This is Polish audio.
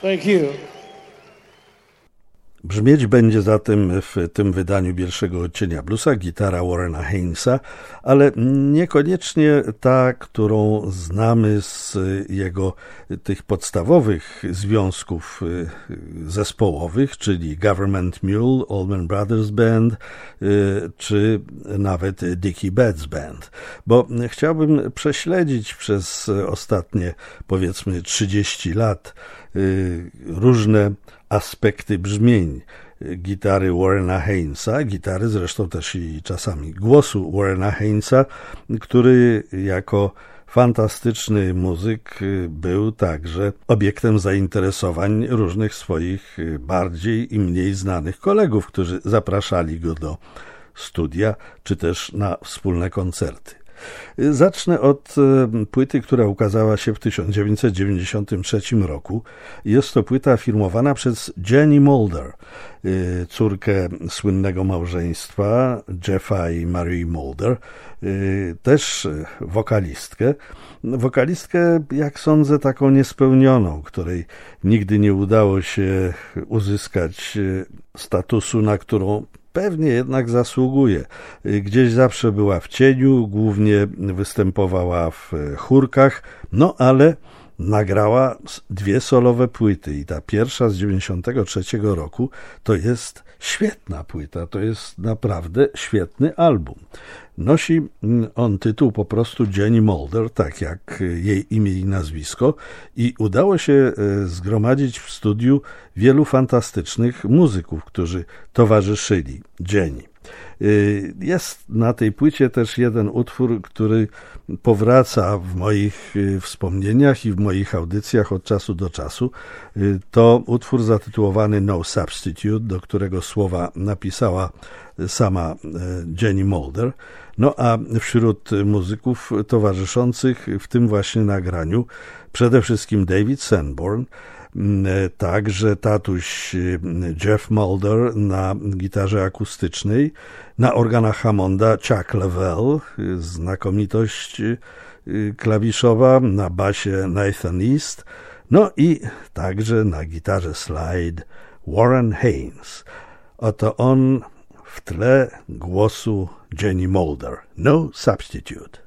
Thank you. Brzmieć będzie zatem w tym wydaniu pierwszego odcienia bluesa gitara Warrena Haynes'a, ale niekoniecznie ta, którą znamy z jego tych podstawowych związków zespołowych, czyli Government Mule, Allman Brothers Band, czy nawet Dickie Betts Band, bo chciałbym prześledzić przez ostatnie, powiedzmy, 30 lat różne aspekty brzmień gitary Warrena Haynes'a, gitary zresztą też i czasami głosu Warrena Haynes'a, który jako fantastyczny muzyk był także obiektem zainteresowań różnych swoich bardziej i mniej znanych kolegów, którzy zapraszali go do studia czy też na wspólne koncerty. Zacznę od płyty, która ukazała się w 1993 roku. Jest to płyta firmowana przez Jenny Mulder, córkę słynnego małżeństwa Jeffa i Marie Mulder, też wokalistkę. Wokalistkę, jak sądzę, taką niespełnioną, której nigdy nie udało się uzyskać statusu, na którą pewnie jednak zasługuje. Gdzieś zawsze była w cieniu, głównie występowała w chórkach, no ale nagrała 2 solowe płyty i ta pierwsza z 1993 roku to jest świetna płyta, to jest naprawdę świetny album. Nosi on tytuł po prostu Jenny Mulder, tak jak jej imię i nazwisko, i udało się zgromadzić w studiu wielu fantastycznych muzyków, którzy towarzyszyli Jenny. Jest na tej płycie też jeden utwór, który powraca w moich wspomnieniach i w moich audycjach od czasu do czasu. To utwór zatytułowany No Substitute, do którego słowa napisała sama Jenny Mulder. No a wśród muzyków towarzyszących w tym właśnie nagraniu przede wszystkim David Sanborn, także tatuś Jeff Mulder na gitarze akustycznej, na organach Hammonda Chuck Leavell, znakomitość klawiszowa, na basie Nathan East, no i także na gitarze slide Warren Haynes. Oto on w tle głosu Jenny Mulder. No Substitute.